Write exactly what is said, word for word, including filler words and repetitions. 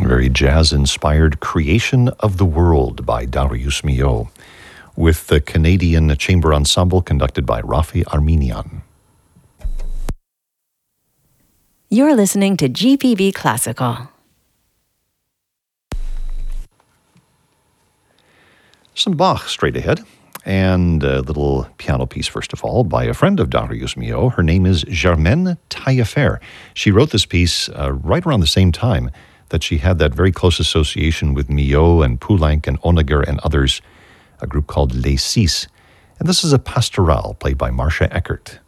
very jazz-inspired Creation of the World by Darius Milhaud, with the Canadian Chamber Ensemble conducted by Rafi Armenian. You're listening to G P B Classical. Some Bach straight ahead, and a little piano piece, first of all, by a friend of Darius Milhaud. Her name is Germaine Taillefer. She wrote this piece uh, right around the same time that she had that very close association with Milhaud and Poulenc and Honegger and others, a group called Les Six. And this is a pastorale played by Marcia Eckert.